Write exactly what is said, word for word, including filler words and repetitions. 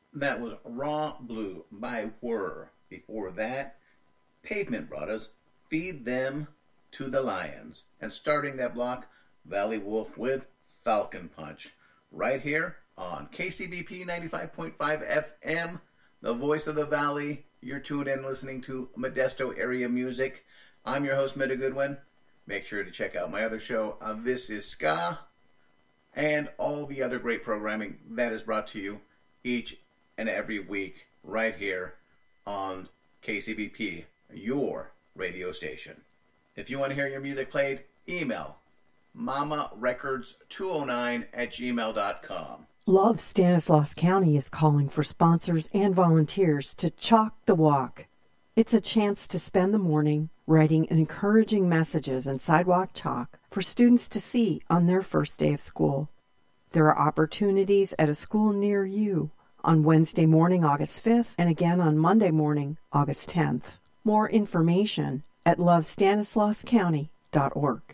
That was Raw Blue by Whir. Before that, Pavement brought us Feed Them to the Lions. And starting that block, Valley Wolf with Falcon Punch. Right here on K C B P ninety-five point five F M, the voice of the Valley. You're tuned in listening to Modesto area music. I'm your host, Mida Goodwin. Make sure to check out my other show, uh, This is Ska, and all the other great programming that is brought to you each and every week right here on K C B P, your radio station. If you want to hear your music played, email mama records two oh nine at gmail dot com. Love Stanislaus County is calling for sponsors and volunteers to Chalk the Walk. It's a chance to spend the morning writing encouraging messages in sidewalk chalk for students to see on their first day of school. There are opportunities at a school near you on Wednesday morning, August fifth, and again on Monday morning, August tenth. More information at love stanislaus county dot org.